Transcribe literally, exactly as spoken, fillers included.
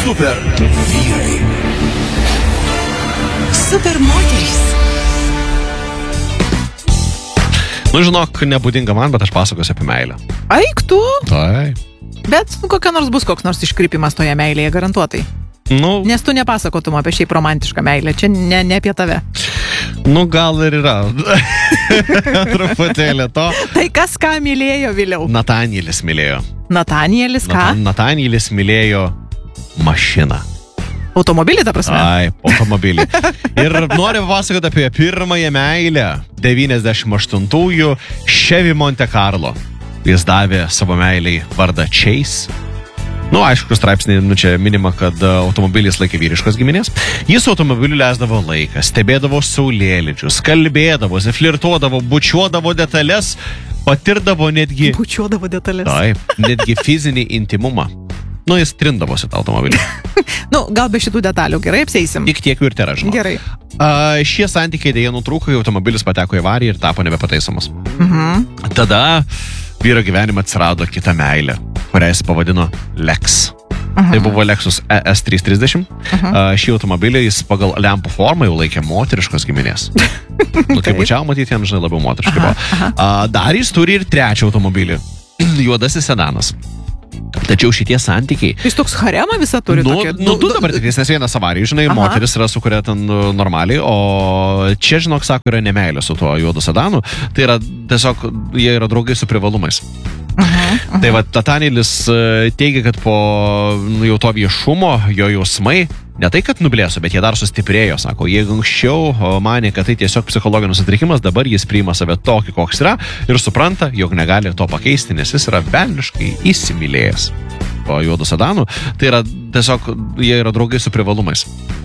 Super vyrai. Super moterys. Nu, žinok, nebūdinga man, bet aš pasakosiu apie meilę. Aik tu? Tai. Bet nu, kokia nors bus koks nors iškrypimas toje meilėje, garantuotai. Nu, Nes tu nepasakotum apie šiaip romantišką meilę. Čia ne, ne apie tave. nu, gal ir yra. Truputėlį to. Tai kas ką mylėjo vėliau? Natanielis mylėjo. Natanielis ką? Natan- Natanielis mylėjo mašiną. Automobilį, ta prasme? Taip, automobilį. Ir noriu pasakoti apie pirmąją meilę. devyniasdešimt aštuntųjų Chevy Monte Carlo. Jis davė savo meiliai vardą Chase. Nu, aišku, straipsnį, nu, čia minima, kad automobilis laikė vyriškos giminės. Jis su automobiliu leisdavo laiką, stebėdavo saulėlydžius, kalbėdavosi, flirtuodavo, bučiuodavo detalės, patirdavo netgi... Bučiuodavo detalės. Taip, netgi fizinį intimumą. Nu, jis trindavosi tą automobilį. Nu, gal be šitų detalių, gerai apseisim. Tik tiek jų ir tėra, žinau. Gerai. A, šie santykiai dėja nutrūko, kai automobilis pateko į avariją ir tapo nebepataisomas. Mhm. Tada vyro gyvenime atsirado kita meilė, kurią jis pavadino Lex. Aha. Tai buvo Lexus E S trys trisdešimt. A, šį automobilį jis pagal lempų formą jau laikė moteriškos giminės. Nu, kaip bučiau matyti, jam žinai labiau moteriškai buvo. A, dar jis turi ir trečią automobilį. Juodasis sedanas. Tačiau šitie santykiai... Jis toks haremą visą turi Nu, tokia. nu, tu dabar tik nes vienas avarijų, žinai, Aha. moteris yra su kuria ten nu, normaliai, o čia, žinok, sako, yra nemeilė su tuo juodu sedanu. Tai yra tiesiog, jie yra draugai su privalumais. Aha, aha. Tai va, Natanielis e, teigia, kad po nu, jau to viešumo jo jausmai ne tai, kad nublėso, bet jie dar sustiprėjo, sako. Jeigu anksčiau o, manė, kad tai tiesiog psichologinis sutrikimas, dabar jis priima save tokį, koks yra ir supranta, jog negali to pakeisti, nes jis yra velniškai įsimylėjęs. O juodu sedanu, tai yra tiesiog, jie yra draugai su privalumais.